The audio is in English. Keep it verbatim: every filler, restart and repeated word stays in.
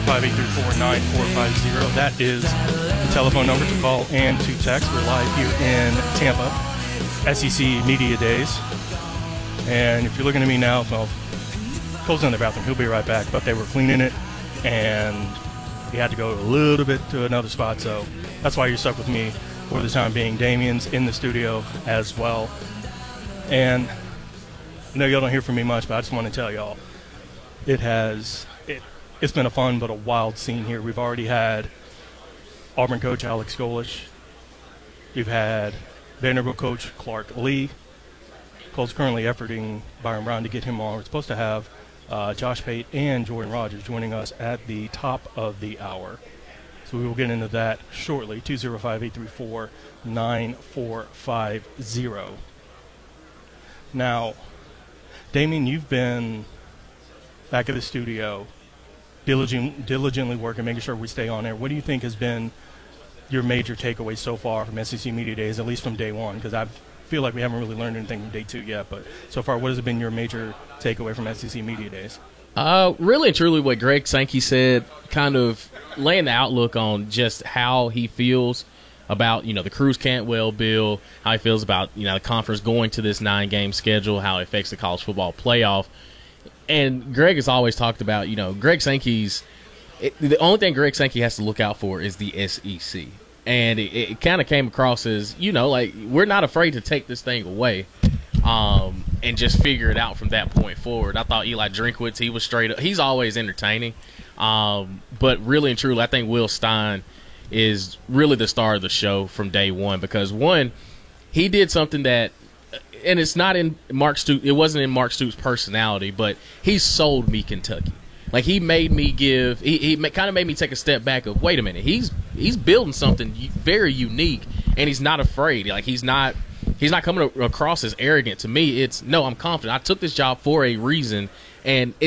five, eight three four, nine four five zero. That is the telephone number to call and to text. We're live here in Tampa, S E C Media Days. And if you're looking at me now, well, Cole's in the bathroom. He'll be right back. But they were cleaning it, and he had to go a little bit to another spot. So that's why you're stuck with me for the time being. Damien's in the studio as well. And I know y'all don't hear from me much, but I just want to tell y'all, it has it, it's been a fun but a wild scene here. We've already had Auburn coach Alex Golesh. We've had Vanderbilt coach Clark Lee. Cole's currently efforting Byron Brown to get him on. We're supposed to have uh, Josh Pate and Jordan Rogers joining us at the top of the hour. So we will get into that shortly. two oh five, eight three four, nine four five zero. Now, Damien, you've been back at the studio diligent, diligently working, making sure we stay on air. What do you think has been your major takeaway so far from S E C Media Days, at least from day one? Because I feel like we haven't really learned anything from day two yet. But so far, what has been your major takeaway from S E C Media Days? Uh, really and truly what Greg Sankey said, kind of laying the outlook on just how he feels about, you know, the Cruz Cantwell bill, how he feels about, you know, the conference going to this nine-game schedule, how it affects the college football playoff. And Greg has always talked about, you know, Greg Sankey's it, – the only thing Greg Sankey has to look out for is the S E C. And it, it kind of came across as, you know, like, we're not afraid to take this thing away um, and just figure it out from that point forward. I thought Eli Drinkwitz, he was straight up – he's always entertaining. Um, but really and truly, I think Will Stein is really the star of the show from day one because, one, he did something that – and it's not in Mark Stoops – it wasn't in Mark Stoops' personality, but he sold me Kentucky. Like, he made me give – he, he kind of made me take a step back of, wait a minute, he's he's building something very unique, and he's not afraid. Like, he's not he's not coming across as arrogant. To me, it's, no, I'm confident. I took this job for a reason, and